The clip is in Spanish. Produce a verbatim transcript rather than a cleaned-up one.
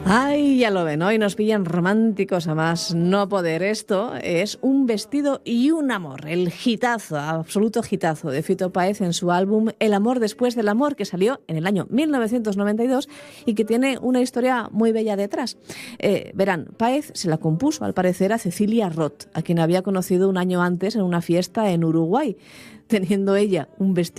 Ay, ya lo ven, hoy nos pillan románticos a más no poder. Esto es Un vestido y un amor, el hitazo, absoluto hitazo de Fito Páez en su álbum El amor después del amor, que salió en el año mil novecientos noventa y dos y que tiene una historia muy bella detrás. Eh, verán, Páez se la compuso al parecer a Cecilia Roth, a quien había conocido un año antes en una fiesta en Uruguay, teniendo ella un vestido